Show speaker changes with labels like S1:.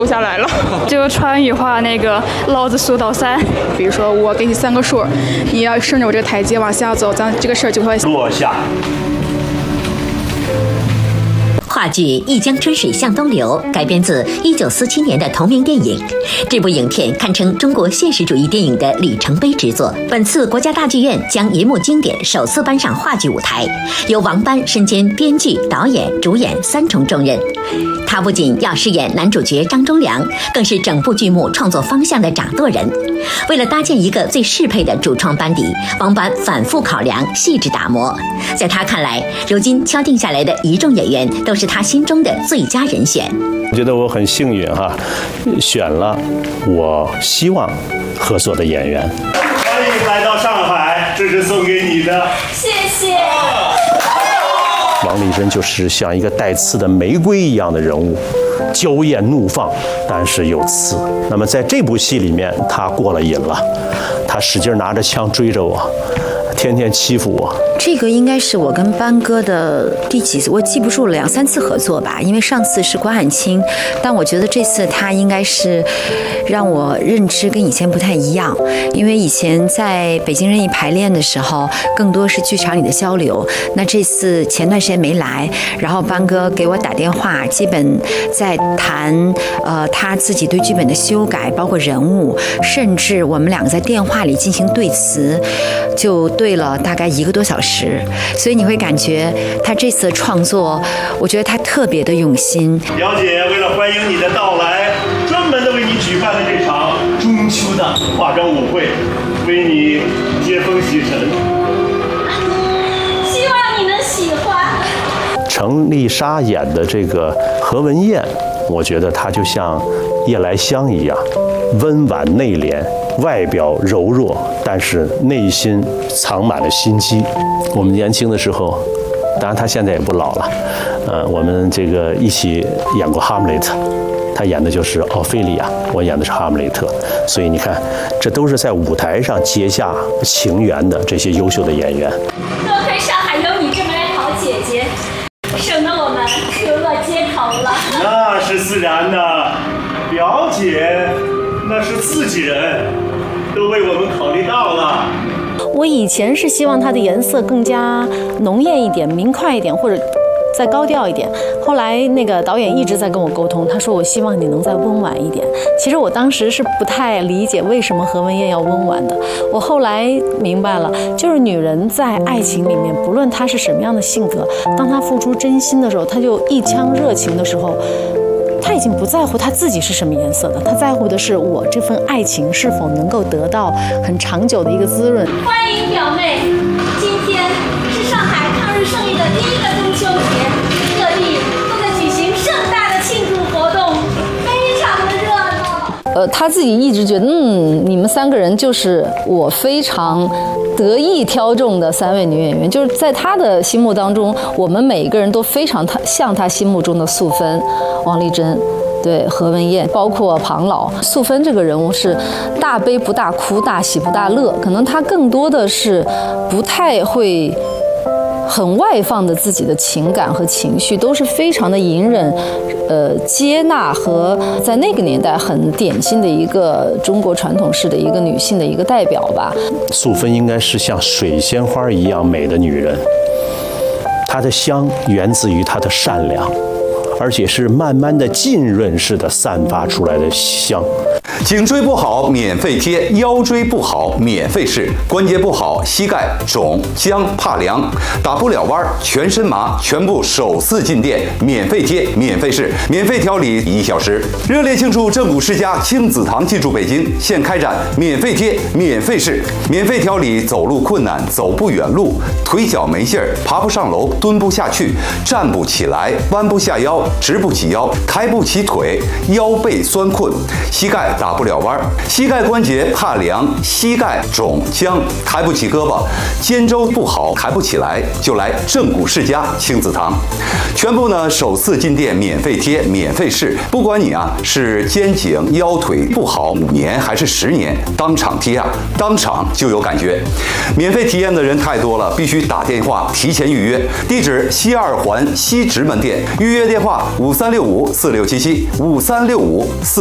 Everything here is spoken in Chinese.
S1: 录下来了。就川语话那个老子数到3，比如说我给你3个数，你要顺着我这个台阶往下走，咱这个事儿就会
S2: 落下。
S3: 话剧《一江春水向东流》改编自1947年的同名电影，这部影片堪称中国现实主义电影的里程碑之作。本次国家大剧院将银幕经典首次搬上话剧舞台，由王斑身兼编剧、导演、主演3重重任。他不仅要饰演男主角张忠良，更是整部剧目创作方向的掌舵人。为了搭建一个最适配的主创班底，王斑反复考量，细致打磨。在他看来，如今敲定下来的一众演员都是他心中的最佳人选。
S2: 我觉得我很幸运哈，选了我希望合作的演员。欢迎来到上海，这是送给你的，
S4: 谢谢。
S2: 王丽珍就是像一个带刺的玫瑰一样的人物，娇艳怒放，但是有刺。那么在这部戏里面，他过了瘾了，他使劲拿着枪追着我，天天欺负我。
S5: 这个应该是我跟班哥的第几次，我记不住了，2、3次合作吧。因为上次是关汉卿，但我觉得这次他应该是让我认知跟以前不太一样。因为以前在北京人艺排练的时候，更多是剧场里的交流。那这次前段时间没来，然后班哥给我打电话，基本在谈他自己对剧本的修改，包括人物，甚至我们2个在电话里进行对词，就对了大概1个多小时。所以你会感觉他这次的创作，我觉得他特别的用心。
S2: 表姐为了欢迎你的到来，专门的为你举办了这场中秋的化妆舞会，为你接风洗尘。
S4: 希望你能喜欢。
S2: 程丽莎演的这个何文艳，我觉得她就像夜来香一样，温婉内敛，外表柔弱，但是内心藏满了心机。我们年轻的时候，当然他现在也不老了，我们这个一起演过《哈姆雷特》，他演的就是奥菲利亚，我演的是哈姆雷特。所以你看，这都是在舞台上结下情缘的这些优秀的演员。
S4: 多亏上海有你这么位好姐姐，省得我们可乐接口了。
S2: 那是自然的，表姐那是自己人，都为我们考虑到了。
S6: 我以前是希望它的颜色更加浓艳一点、明快一点，或者再高调一点。后来那个导演一直在跟我沟通，他说我希望你能再温婉一点。其实我当时是不太理解为什么何文艳要温婉的。我后来明白了，就是女人在爱情里面，不论她是什么样的性格，当她付出真心的时候，她就一腔热情的时候，他已经不在乎他自己是什么颜色的，他在乎的是我这份爱情是否能够得到很长久的一个滋润。
S4: 欢迎表妹，今天是上海抗日胜利的第1个中秋节，各地都在举行盛大的庆祝活动，非常的热闹。
S7: 他自己一直觉得，你们3个人就是我非常得意挑中的3位女演员，就是在他的心目当中，我们每一个人都非常像他心目中的素芬、王丽珍，对，何文艳，包括庞老。素芬这个人物是大悲不大哭，大喜不大乐，可能他更多的是不太会很外放的自己的情感和情绪，都是非常的隐忍。接纳和在那个年代很典型的一个中国传统式的一个女性的一个代表吧。
S2: 素芬应该是像水仙花一样美的女人，她的香源自于她的善良，而且是慢慢的浸润式的散发出来的香。
S8: 颈椎不好免费贴，腰椎不好免费试，关节不好膝盖肿僵怕凉打不了弯全身麻，全部首次进店免费贴免费试，免费调理1小时。热烈庆祝正骨世家亲子堂进驻北京，现开展免费贴免费试，免费调理走路困难、走不远路、腿脚没劲儿、爬不上楼、蹲不下去、站不起来、弯不下腰、直不起腰、抬不起腿、腰背酸困、膝盖打不了弯，膝盖关节怕凉、膝盖肿僵、抬不起胳膊、肩周不好抬不起来，就来正骨世家亲子堂。全部呢首次进店免费贴免费试，不管你是肩颈腰腿不好5年还是10年，当场贴当场就有感觉。免费体验的人太多了，必须打电话提前预约。地址西2环西直门店，预约电话 5365467753654677。